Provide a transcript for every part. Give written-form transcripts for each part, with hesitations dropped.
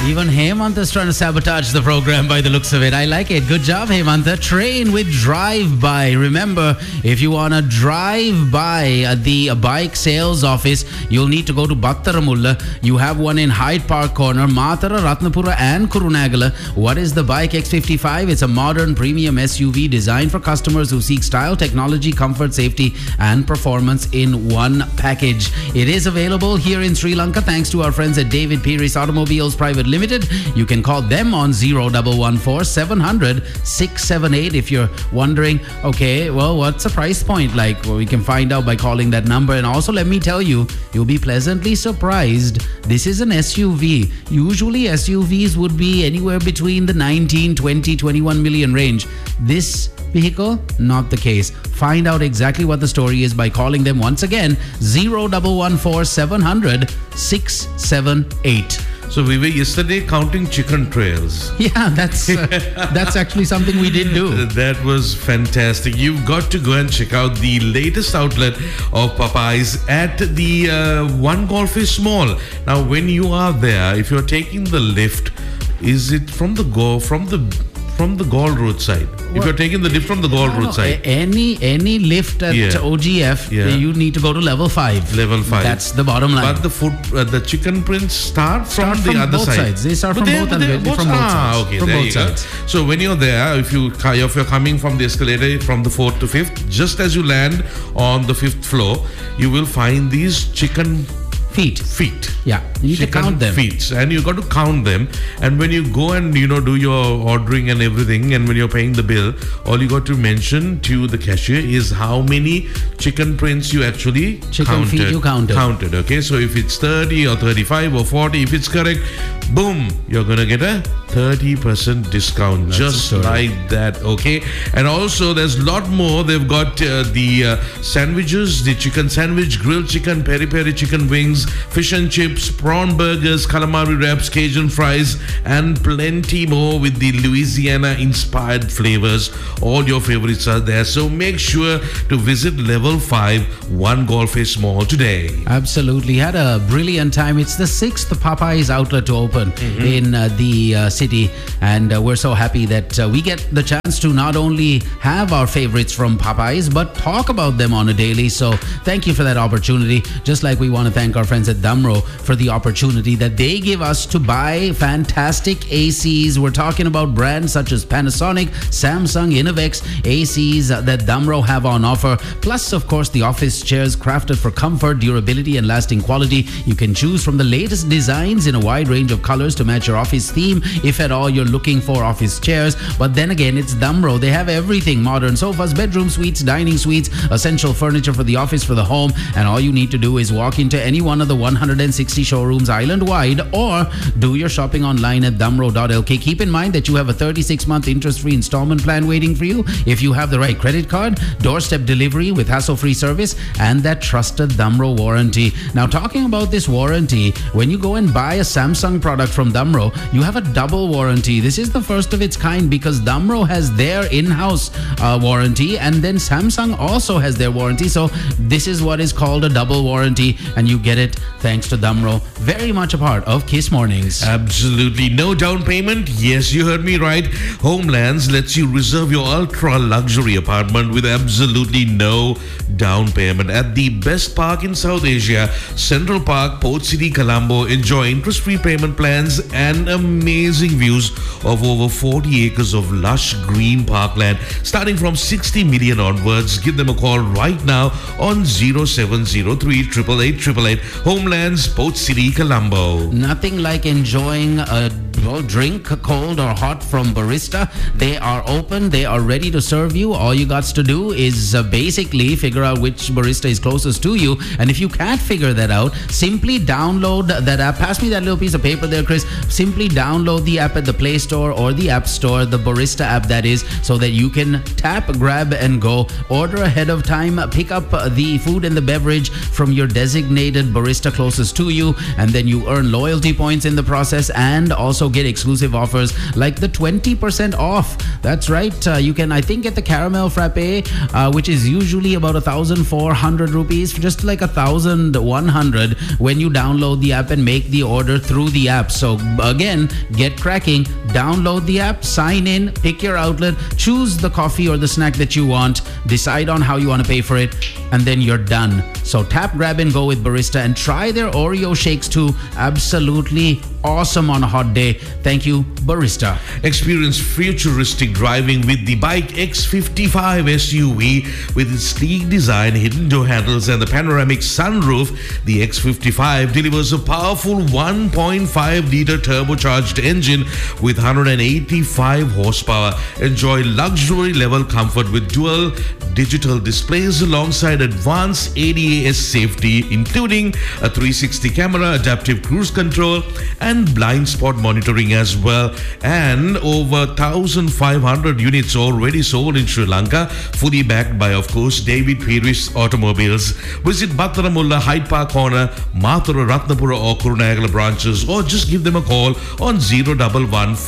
Even Hemanta's trying to sabotage the program by the looks of it. I like it. Good job, Hemanta. Train with drive-by. Remember, if you want to drive by the bike sales office, you'll need to go to Battaramulla. You have one in Hyde Park Corner, Matara, Ratnapura and Kurunagala. What is the Bike X55? It's a modern premium SUV designed for customers who seek style, technology, comfort, safety and performance in one package. It is available here in Sri Lanka thanks to our friends at David Pieris Automobiles Private Limited. You can call them on 0114 700 678 if you're wondering, okay, well, what's the price point like? Well, we can find out by calling that number. And also, let me tell you, you'll be pleasantly surprised. This is an SUV. Usually SUVs would be anywhere between the 19, 20, 21 million range. This vehicle, not the case. Find out exactly what the story is by calling them once again, 0114 700 678. So we were yesterday counting chicken trails. Yeah, that's actually something we did do. That was fantastic. You've got to go and check out the latest outlet of Popeyes at the One Golf Mall. Now, when you are there, if you're taking the lift, is it from the Gaul Road side? If you're taking the lift from the Gaul Road side, any lift at OGF, you need to go to level 5. Level 5. That's the bottom line. But the chicken prints start from the other both side. Sides. They start from both sides. Okay, from there both you sides. Go. So when you're there, if you're coming from the escalator from the 4th to 5th, just as you land on the 5th floor, you will find these chicken feet. Yeah, you need to count them. Feet, and you got to count them. And when you go and do your ordering and everything, and when you're paying the bill, all you got to mention to the cashier is how many chicken prints you actually feet you counted. Okay, so if it's 30 or 35 or 40, if it's correct, boom, you're gonna get a 30% discount. That's just like that. Okay, and also there's a lot more. They've got the sandwiches, the chicken sandwich, grilled chicken, peri-peri chicken wings, fish and chips, prawn burgers, calamari wraps, Cajun fries, and plenty more with the Louisiana-inspired flavors. All your favorites are there. So make sure to visit Level 5 One Golf Mall today. Absolutely. Had a brilliant time. It's the 6th Popeyes outlet to open in the city. And we're so happy that we get the chance to not only have our favorites from Popeyes, but talk about them on a daily. So thank you for that opportunity. Just like we want to thank our friends at Damro for the opportunity that they give us to buy fantastic ACs. We're talking about brands such as Panasonic, Samsung, Innovex, ACs that Damro have on offer. Plus, of course, the office chairs crafted for comfort, durability, and lasting quality. You can choose from the latest designs in a wide range of colors to match your office theme, if at all you're looking for office chairs. But then again, it's Damro. They have everything: modern sofas, bedroom suites, dining suites, essential furniture for the office, for the home. And all you need to do is walk into any one of the 160 showrooms island-wide, or do your shopping online at damro.lk. Keep in mind that you have a 36-month interest-free installment plan waiting for you if you have the right credit card, doorstep delivery with hassle-free service, and that trusted Damro warranty. Now, talking about this warranty, when you go and buy a Samsung product from Damro, you have a double warranty. This is the first of its kind because Damro has their in-house warranty, and then Samsung also has their warranty. So this is what is called a double warranty, and you get it thanks to Damro. Very much a part of Kiss Mornings. Absolutely. No down payment? Yes, you heard me right. Homelands lets you reserve your ultra luxury apartment with absolutely no down payment at the best park in South Asia, Central Park, Port City, Colombo. Enjoy interest-free payment plans and amazing views of over 40 acres of lush green parkland starting from 60 million onwards. Give them a call right now on 0703 888 Homelands, Port City, Colombo. Nothing like enjoying a drink, cold or hot, from Barista. They are open. They are ready to serve you. All you got to do is basically figure out which barista is closest to you. And if you can't figure that out, simply download that app. Pass me that little piece of paper there, Chris. Simply download the app at the Play Store or the App Store, the Barista app that is, so that you can tap, grab and go. Order ahead of time. Pick up the food and the beverage from your designated barista closest to you, and then you earn loyalty points in the process and also get exclusive offers like the 20% off. That's right. You can, I think, get the caramel frappe, which is usually about 1,400 rupees, for just like 1,100 when you download the app and make the order through the app. app. So again, get cracking, download the app, sign in, pick your outlet, choose the coffee or the snack that you want, decide on how you want to pay for it, and then you're done. So tap, grab, and go with Barista and try their Oreo shakes too. Absolutely awesome on a hot day. Thank you, Barista. Experience futuristic driving with the Bike X55 SUV with its sleek design, hidden door handles, and the panoramic sunroof. The X55 delivers a powerful 1.5-liter turbocharged engine with 185 horsepower. Enjoy luxury level comfort with dual digital displays alongside advanced ADAS safety, including a 360 camera, adaptive cruise control, and blind spot monitoring as well. And over 1,500 units already sold in Sri Lanka, fully backed by, of course, David Pieris Automobiles. Visit Battaramulla, Hyde Park Corner, Mathura, Ratnapura or Kurunagala branches, or just give them a call on 011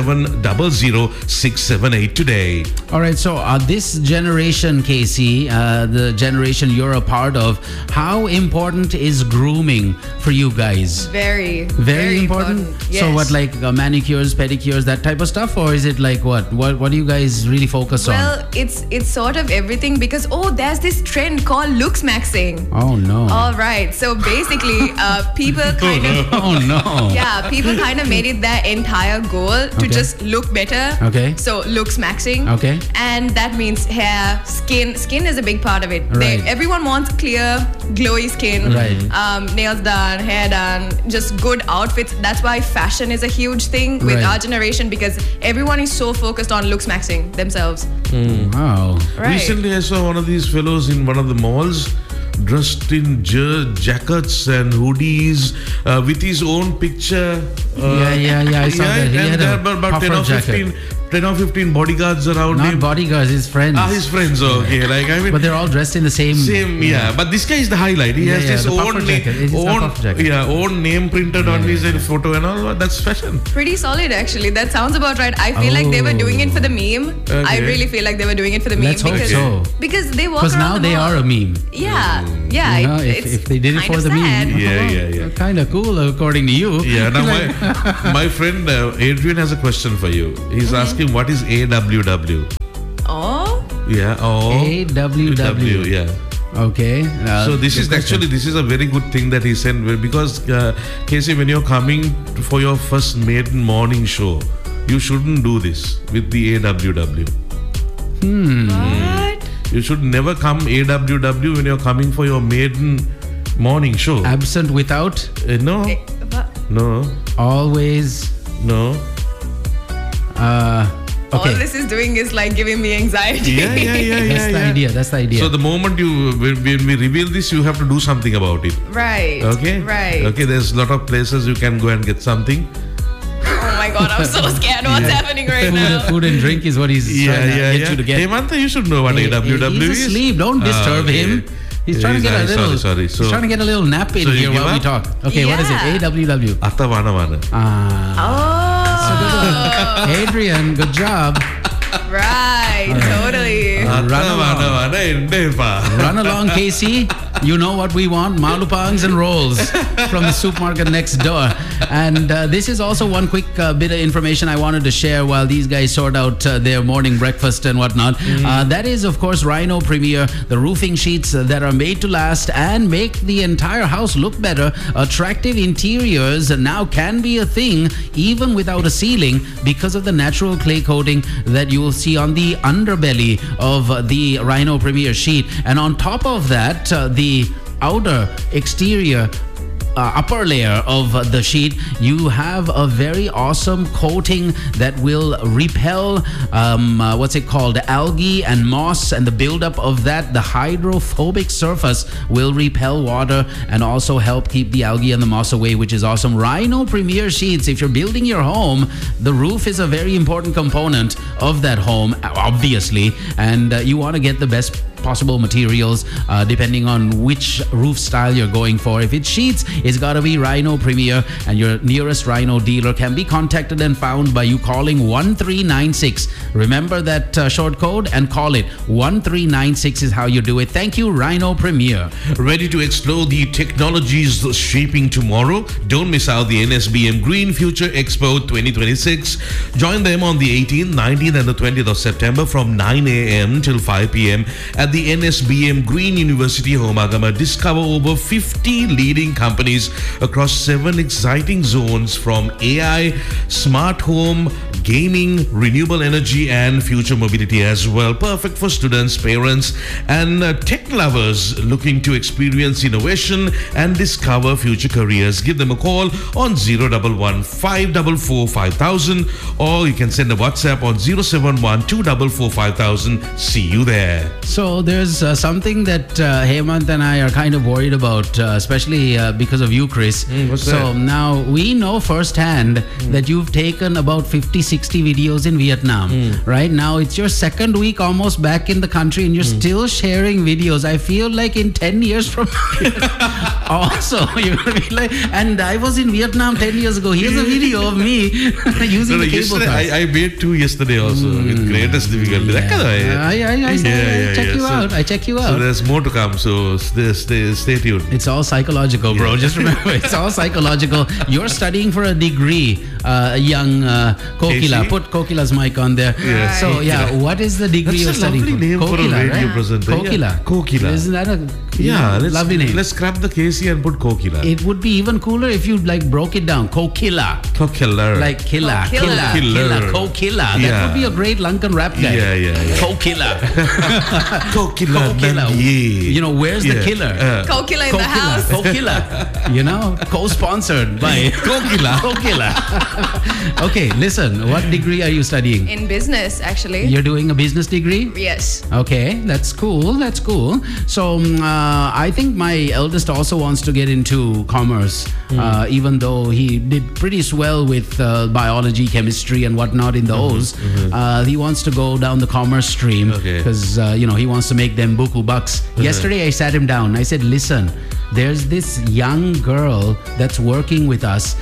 4700 678 today. All right, so this generation, Casey, the generation you're a part of, how important is grooming for you guys? Very important. Yes. So what, like manicures, pedicures, that type of stuff, or is it like what do you guys really focus on? Well, it's sort of everything because there's this trend called looks maxing. Oh no. All right, so basically, people kind of Oh no. yeah, people kind of made it their entire goal to just look better. Okay. So looks maxing. Okay. And that means hair, skin. Skin is a big part of it. Right. Everyone wants clear, glowy skin. Right. Nails done, hair done, just good outfits. That's why fashion is a huge thing with Right. our generation because everyone is so focused on looks maxing themselves. Wow. Right. Recently, I saw one of these fellows in one of the malls dressed in jackets and hoodies with his own picture. Yeah, I saw that. He and had there a were about 10 puffer or 15, jacket. 10 or 15 bodyguards around Not him. bodyguards, his friends. His friends, okay. Like, I mean, But they're all dressed in the same. same, yeah. But this guy is the highlight. He has Yeah, his the puffer own jacket. It's not puffer jacket. own name printed on his photo and all. That's fashion. Pretty solid, actually. That sounds about right. I feel like they were doing it for the meme. I Okay. really feel like they were doing it for the meme Let's hope because so. because they walk Because around now the they mall. are a meme. Yeah. You know, if they did it kind for of the sad. meme, Yeah. kind of cool according to you. Yeah, now my friend Adrian has a question for you. He's asking what is AWW? Oh, Yeah, AWW. Yeah. Okay. So this good is question. actually this is a very good thing that he sent because Casey, when you're coming for your first maiden morning show, you shouldn't do this with the AWW. what? You should never come AWW when you're coming for your maiden morning show. absent without, No, What? no, always. no. Okay. All this is doing is like giving me anxiety. Yeah. That's the idea. That's the idea. So the moment when we reveal this, you have to do something about it. Right. Okay. Right. Okay. There's a lot of places you can go and get something. Oh my god, I'm so scared. What's happening right now? Food and drink is what he's trying to get you to get. Hey, Mantha, you should know what AWW He's is. asleep. Don't disturb him. He's trying to get a little. Sorry. He's trying to get a little nap in So you here give while we up? talk. Okay, what is it? Yeah. AWW. Atawana. Oh, Adrian, good job. right. Totally. Run along, Casey. You know what we want: malupangs and rolls from the supermarket next door. And this is also one quick bit of information I wanted to share while these guys sort out their morning breakfast and whatnot. That is, of course, Rhino Premier, the roofing sheets that are made to last and make the entire house look better. Attractive interiors now can be a thing even without a ceiling because of the natural clay coating that you will see on the underbelly of the Rhino Premier sheet. And on top of that, the outer exterior upper layer of the sheet, you have a very awesome coating that will repel algae and moss, and the buildup of that, the hydrophobic surface will repel water and also help keep the algae and the moss away, which is awesome. Rhino Premier sheets, if you're building your home, the roof is a very important component of that home, obviously, and you want to get the best possible materials, depending on which roof style you're going for. If it's sheets, it's got to be Rhino Premier, and your nearest Rhino dealer can be contacted and found by you calling 1396. Remember that short code and call it 1396 is how you do it. Thank you, Rhino Premier. Ready to explore the technologies shaping tomorrow? Don't miss out the NSBM Green Future Expo 2026. Join them on the 18th, 19th and the 20th of September from 9 a.m. till 5 p.m. at the NSBM Green University Homagama. Discover over 50 leading companies across 7 exciting zones from AI, smart home, gaming, renewable energy and future mobility as well. Perfect for students, parents and tech lovers looking to experience innovation and discover future careers. Give them a call on 011 544 5000 or you can send a WhatsApp on 071 244 5000. See you there. So there's something that Hemant and I are kind of worried about, especially because of you, Chris. What's so that? now we know firsthand that you've taken about 50, 60 videos in Vietnam. Right now, it's your second week almost back in the country and you're still sharing videos. I feel like in 10 years from now, also, you're going to be like, and I was in Vietnam 10 years ago. Here's a video of me using the cable car. I made 2 yesterday also with greatest difficulty. That kind of I check you out. I check you So out. there's more to come. So stay tuned. It's all psychological, bro. Just remember, it's all psychological. You're studying for a degree, young Kokila. Casey? Put Kokila's mic on there. Yeah. So, what is the degree you're That's a studying lovely for? name for a Kokila, radio right? presenter. Kokila. Yeah. Kokila. Isn't that a lovely name? Let's scrap the Casey and put Kokila. It would be even cooler if you like broke it down. Kokila. Kokila. Like killer, Kokila. killer, Kokila. That Yeah. would be a great Lankan rap guy. Yeah. Kokila. Kokila. Kokila. Nandiye. You know, where's the killer? Kokila in the house. Kokila. You know, co-sponsored by Kokila. Kokila. Okay, listen. What degree are you studying? In business, actually. You're doing a business degree? Yes. Okay, that's cool. That's cool. So I think my eldest also wants to get into commerce, even though he did pretty swell with biology, chemistry, and whatnot in those. He wants to go down the commerce stream Okay. because he wants to make them buku bucks. Yesterday, I sat him down. I said, "Listen, there's this young girl that's working with us.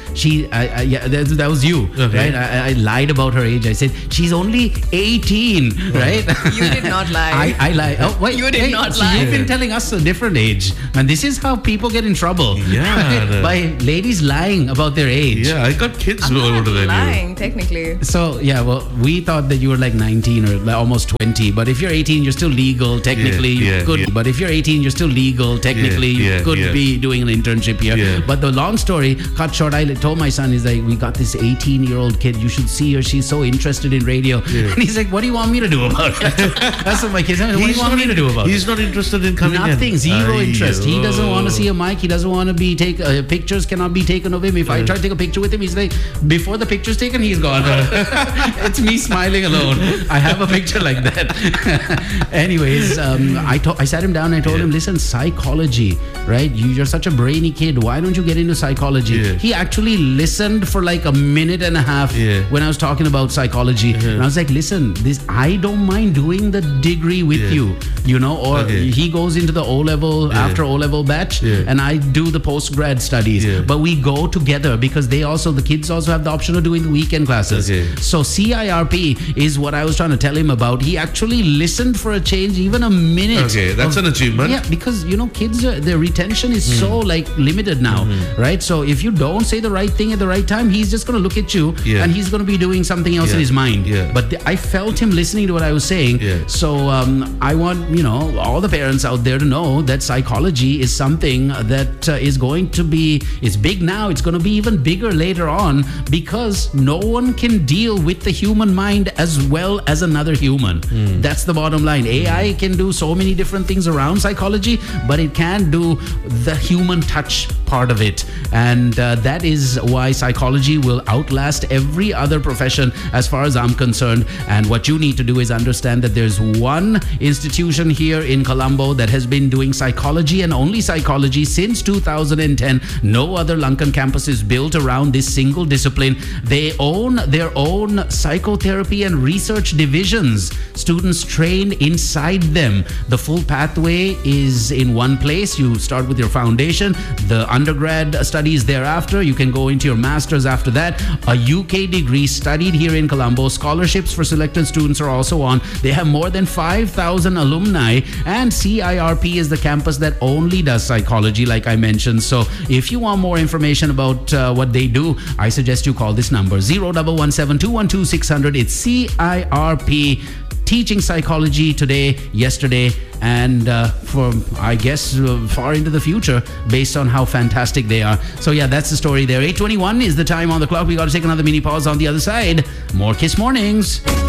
That was you, Okay. right? I lied about her age. I said she's only 18, right? You did not lie. I lied. Oh, wait, You did not so lie. You've been telling us a different age, and this is how people get in trouble. Yeah. By ladies lying about their age. Yeah, I got kids I'm older not than you. lying, technically. So well, we thought that you were like 19 or like almost 20. But if you're 18, you're still legal. Technically, you yeah, could. yeah. But if you're 18, you're still legal. Technically, Yeah, you could yeah. be doing an internship here. Yeah. But the long story cut short, I told my son, is like, we got this 18-year-old kid. You should see her. She's so interested in radio. Yeah. And he's like, what do you want me to do about it? That's what my kids are. What do you want me to do about it? He's not interested in coming in. Nothing, zero interest. He doesn't want to see a Aiyo. mic. He doesn't want to be pictures cannot be taken of him. If I try to take a picture with him, he's like, before the picture's taken, he's gone. It's me smiling alone. I have a picture like that. Anyways, I sat him down and I told him, listen, psychology, right? You're such a brainy kid. Why don't you get into psychology? Yeah. He actually listened for like a minute and a half Yeah. when I was talking about psychology. And I was like, listen, I don't mind doing the degree with Yeah. you know, or Okay. he goes into the O-level, after O-level batch, Yeah. and I do the post-grad studies. Yeah. But we go together because the kids also have the option of doing the weekend classes. Okay. So CIRP is what I was trying to tell him about. He actually listened for a change, even a minute. Okay, that's an achievement. Yeah, because, kids, their retention is so limited now, right? So if you don't say the right thing at the right time, he's just going to look at you Yeah. and he's going to be doing something else in Yeah. his mind. Yeah. But I felt him listening to what I was saying. Yeah. So I want, all the parents out there to know that psychology is something that is going to be, it's big now, it's going to be even bigger later on because no one can deal with the human mind as well as another human. That's the bottom line. AI can do so many different things around psychology, but it can't do the human touch part of it. And that is why psychology will outlast every other profession as far as I'm concerned. And what you need to do is understand that there's one institution here in Colombo that has been doing psychology and only psychology since 2010. No other Lankan campus is built around this single discipline. They own their own psychotherapy and research divisions. Students train inside them. The full pathway is in one place. You start with your foundation, the undergrad studies thereafter. You can go into your master's after that. A UK degree studied here in Colombo. Scholarships for selected students are also on. They have more than 5,000 alumni, and CIRP is the campus that only does psychology, like I mentioned. So if you want more information about what they do, I suggest you call this number 0117 212 600. It's CIRP, teaching psychology today, yesterday, and for, I guess, far into the future, based on how fantastic they are. So yeah, that's the story there. 8:21 is the time on the clock. We got to take another mini pause. On the other side, more Kiss Mornings.